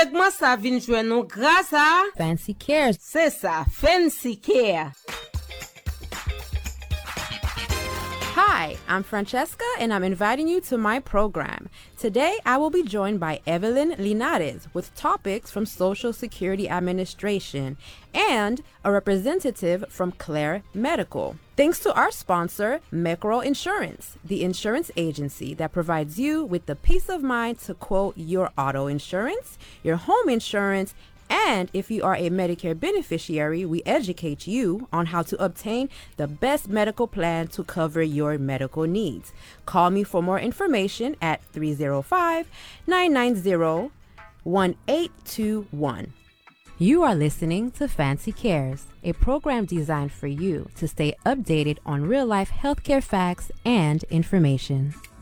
segment sa vin jwen nou grâce à Fancy Cares. C'est ça, Fancy Care. Hi, I'm Francesca, and I'm inviting you to my program. Today, I will be joined by Evelyn Linares with topics from Social Security Administration and a representative from Claire Medical. Thanks to our sponsor, Mecro Insurance, the insurance agency that provides you with the peace of mind to quote your auto insurance, your home insurance, and if you are a Medicare beneficiary, we educate you on how to obtain the best medical plan to cover your medical needs. Call me for more information at 305-990-1821. You are listening to Fancy Cares, a program designed for you to stay updated on real-life healthcare facts and information.